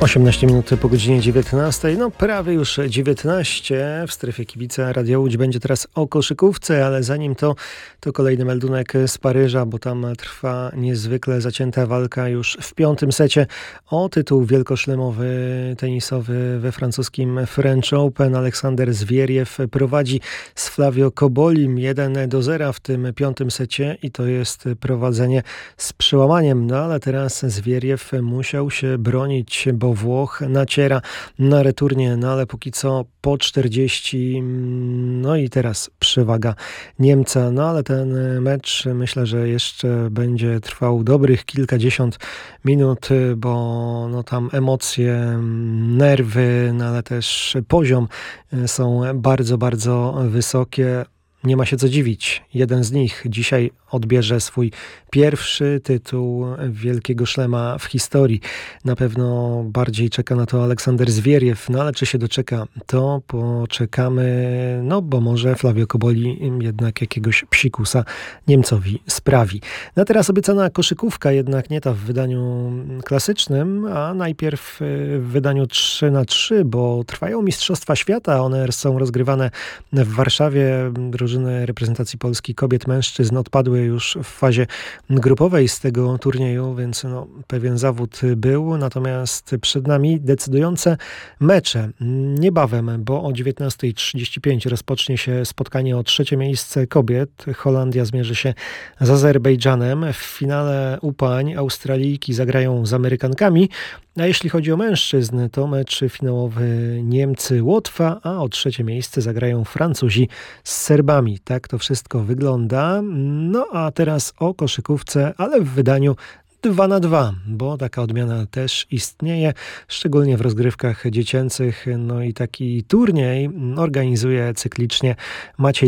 18 minut po godzinie 19, no prawie już 19 w strefie kibica Radio Łódź. Będzie teraz o koszykówce, ale zanim to kolejny meldunek z Paryża, bo tam trwa niezwykle zacięta walka już w piątym secie o tytuł wielkoszlemowy tenisowy we francuskim French Open. Aleksander Zwieriew prowadzi z Flavio Cobolim 1-0 w tym piątym secie i to jest prowadzenie z przełamaniem, no ale teraz Zwieriew musiał się bronić, bo Włoch naciera na returnie, no ale póki co po 40, no i teraz przewaga Niemca, no ale ten mecz myślę, że jeszcze będzie trwał dobrych kilkadziesiąt minut, bo no tam emocje, nerwy, no ale też poziom są bardzo, bardzo wysokie. Nie ma się co dziwić. Jeden z nich dzisiaj odbierze swój pierwszy tytuł Wielkiego Szlema w historii. Na pewno bardziej czeka na to Aleksander Zwieriew, no ale czy się doczeka, to poczekamy, no bo może Flavio Coboli jednak jakiegoś psikusa Niemcowi sprawi. No teraz obiecana koszykówka, jednak nie ta w wydaniu klasycznym, a najpierw w wydaniu 3x3, bo trwają Mistrzostwa Świata. One są rozgrywane w Warszawie. Drużyny reprezentacji Polski kobiet, mężczyzn odpadły już w fazie grupowej z tego turnieju, więc no, pewien zawód był. Natomiast przed nami decydujące mecze. Niebawem, bo o 19:35 rozpocznie się spotkanie o trzecie miejsce kobiet. Holandia zmierzy się z Azerbejdżanem. W finale u pań Australijki zagrają z Amerykankami. A jeśli chodzi o mężczyzn, to mecz finałowy Niemcy-Łotwa, a o trzecie miejsce zagrają Francuzi z Serbami. Tak to wszystko wygląda. No a teraz o koszykówce, ale w wydaniu 2x2, bo taka odmiana też istnieje, szczególnie w rozgrywkach dziecięcych. No i taki turniej organizuje cyklicznie Maciej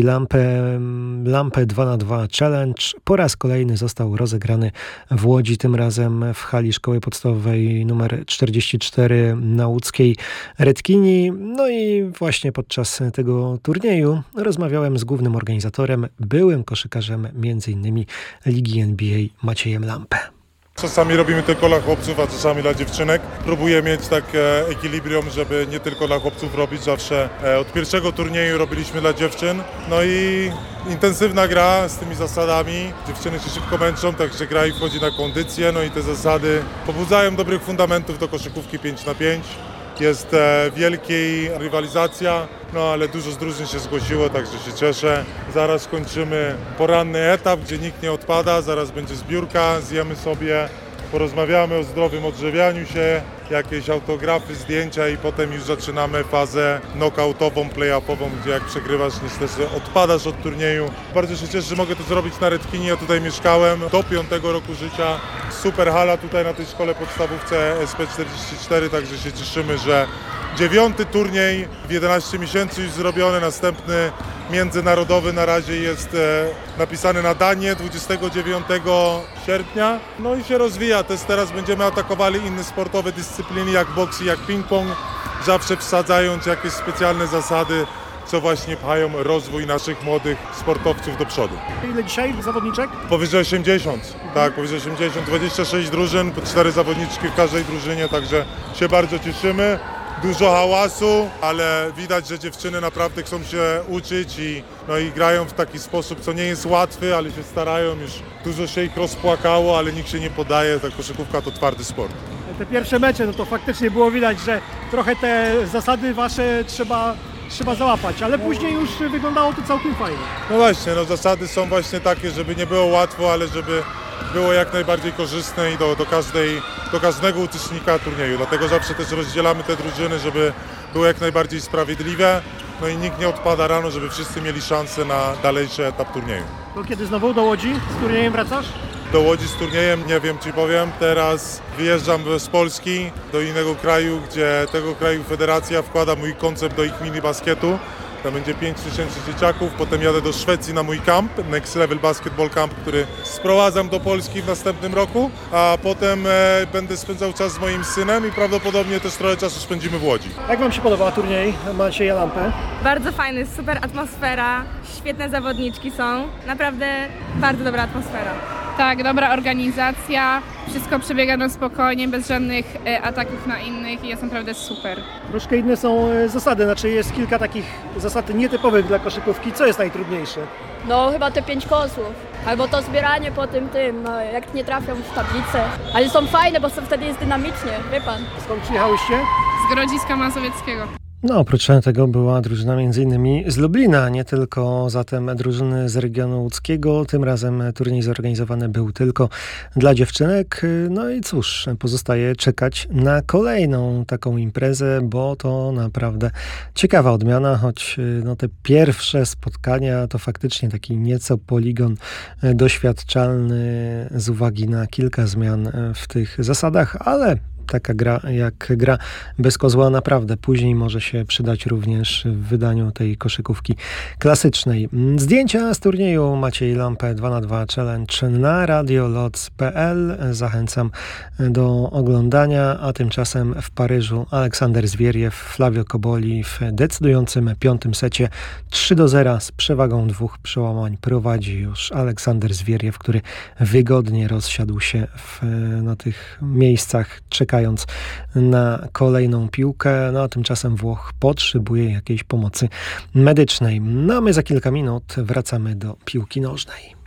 Lampę 2x2 Challenge. Po raz kolejny został rozegrany w Łodzi, tym razem w hali Szkoły Podstawowej nr 44 na łódzkiej Redkini. No i właśnie podczas tego turnieju rozmawiałem z głównym organizatorem, byłym koszykarzem m.in. Ligi NBA Maciejem Lampę. Czasami robimy tylko dla chłopców, a czasami dla dziewczynek. Próbuję mieć takie ekwilibrium, żeby nie tylko dla chłopców robić zawsze. Od pierwszego turnieju robiliśmy dla dziewczyn. No i intensywna gra z tymi zasadami. Dziewczyny się szybko męczą, także gra i wchodzi na kondycję. No i te zasady pobudzają dobrych fundamentów do koszykówki 5x5. Jest wielkiej rywalizacja, no ale dużo z drużyn się zgłosiło, także się cieszę. Zaraz kończymy poranny etap, gdzie nikt nie odpada, zaraz będzie zbiórka, zjemy sobie, porozmawiamy o zdrowym odżywianiu się, jakieś autografy, zdjęcia i potem już zaczynamy fazę knockoutową, play-offową, gdzie jak przegrywasz niestety odpadasz od turnieju. Bardzo się cieszę, że mogę to zrobić na Redkinie, ja tutaj mieszkałem do 5 roku życia. Super hala tutaj na tej szkole podstawówce SP44, także się cieszymy, że 9. turniej w 11 miesięcy już zrobiony, następny międzynarodowy na razie jest napisany na Danię 29 sierpnia. No i się rozwija, teraz będziemy atakowali inne sportowe dyscypliny jak boks i jak ping-pong, zawsze wsadzając jakieś specjalne zasady, co właśnie pchają rozwój naszych młodych sportowców do przodu. Ile dzisiaj zawodniczek? Powyżej 80, tak, powyżej 80, 26 drużyn, po 4 zawodniczki w każdej drużynie, także się bardzo cieszymy. Dużo hałasu, ale widać, że dziewczyny naprawdę chcą się uczyć i grają w taki sposób, co nie jest łatwy, ale się starają. Już dużo się ich rozpłakało, ale nikt się nie podaje. Ta koszykówka to twardy sport. Te pierwsze mecze, no to faktycznie było widać, że trochę te zasady wasze trzeba załapać, ale później już wyglądało to całkiem fajnie. No właśnie, zasady są właśnie takie, żeby nie było łatwo, ale żeby było jak najbardziej korzystne i do każdego uczestnika turnieju. Dlatego zawsze też rozdzielamy te drużyny, żeby było jak najbardziej sprawiedliwe. No i nikt nie odpada rano, żeby wszyscy mieli szansę na dalejszy etap turnieju. To kiedy znowu do Łodzi z turniejem wracasz? Do Łodzi z turniejem, nie wiem, ci powiem. Teraz wyjeżdżam z Polski do innego kraju, gdzie tego kraju federacja wkłada mój koncept do ich mini basketu. Tam będzie 5000 dzieciaków, potem jadę do Szwecji na mój camp, Next Level Basketball Camp, który sprowadzam do Polski w następnym roku, a potem będę spędzał czas z moim synem i prawdopodobnie też trochę czasu spędzimy w Łodzi. Jak Wam się podoba turniej Macieja Lampę? Bardzo fajny, super atmosfera, świetne zawodniczki są, naprawdę bardzo dobra atmosfera. Tak, dobra organizacja, wszystko przebiega na spokojnie, bez żadnych ataków na innych i jest naprawdę super. Troszkę inne są zasady, znaczy jest kilka takich zasad nietypowych dla koszykówki. Co jest najtrudniejsze? No chyba te 5 kosłów. Albo to zbieranie po tym, no, jak nie trafią w tablicę. Ale są fajne, bo wtedy jest dynamicznie, wie pan. Skąd przyjechałyście? Z Grodziska Mazowieckiego. No, oprócz tego była drużyna m.in. z Lublina, nie tylko zatem drużyny z regionu łódzkiego. Tym razem turniej zorganizowany był tylko dla dziewczynek. No i cóż, pozostaje czekać na kolejną taką imprezę, bo to naprawdę ciekawa odmiana, choć no, te pierwsze spotkania to faktycznie taki nieco poligon doświadczalny z uwagi na kilka zmian w tych zasadach, ale taka gra jak gra bez kozła naprawdę później może się przydać również w wydaniu tej koszykówki klasycznej. Zdjęcia z turnieju Maciej Lampę 2x2 Challenge na radioloc.pl. Zachęcam do oglądania, a tymczasem w Paryżu Aleksander Zwieriew, Flavio Koboli w decydującym 5. secie 3-0 z przewagą 2 przełamań prowadzi już Aleksander Zwieriew, który wygodnie rozsiadł się na tych miejscach, czekając na kolejną piłkę, no a tymczasem Włoch potrzebuje jakiejś pomocy medycznej. No a my za kilka minut wracamy do piłki nożnej.